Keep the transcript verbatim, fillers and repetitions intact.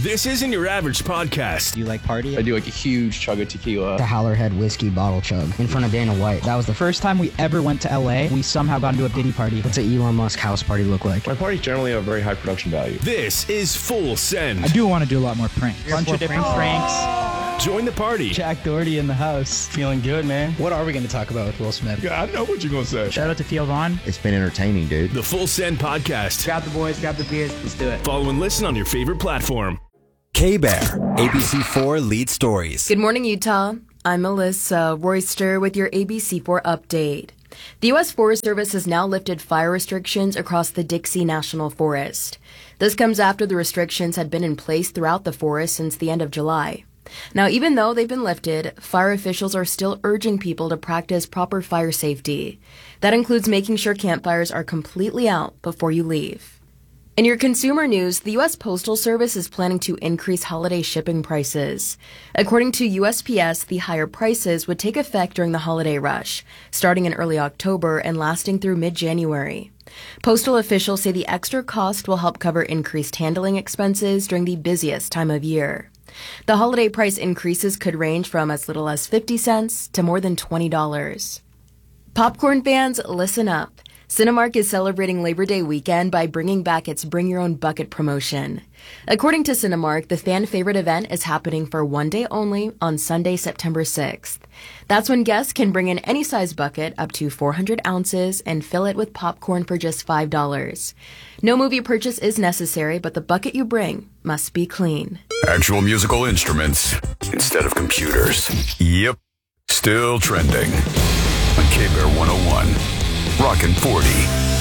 This isn't your average podcast. Do you like party? I do like a huge chug of tequila. The Howlerhead whiskey bottle chug in front of Dana White. That was the First time we ever went to L A, we somehow got into a Diddy party. What's an Elon Musk house party look like? My parties generally have very high production value. This is Full Send. I do want to do a lot more pranks. A bunch of different pranks. Join the party. Jack Doherty in the house. Feeling good, man. What are we going to talk about with Will Smith? Yeah, I know what you're going to say. Shout out to Theo Vaughn. It's been entertaining, dude. The Full Send podcast. Grab the boys, grab the beers, let's do it. Follow and listen on your favorite platform. K-Bear, A B C four Lead Stories. Good morning, Utah. I'm Melissa Royster with your A B C four update. The U S Forest Service has now lifted fire restrictions across the Dixie National Forest. This comes after the restrictions had been in place throughout the forest since the end of July. Now, even though they've been lifted, fire officials are still urging people to practice proper fire safety. That includes making sure campfires are completely out before you leave. In your consumer news, the U S Postal Service is planning to increase holiday shipping prices. According to U S P S, the higher prices would take effect during the holiday rush, starting in early October and lasting through mid-January. Postal officials say the extra cost will help cover increased handling expenses during the busiest time of year. The holiday price increases could range from as little as fifty cents to more than twenty dollars. Popcorn fans, listen up. Cinemark is celebrating Labor Day weekend by bringing back its Bring Your Own Bucket promotion. According to Cinemark, the fan favorite event is happening for one day only on Sunday, September sixth. That's when guests can bring in any size bucket up to four hundred ounces and fill it with popcorn for just five dollars. No movie purchase is necessary, but the bucket you bring must be clean. Actual musical instruments instead of computers. Yep. Still trending on K-Bear one oh one. Rockin' forty.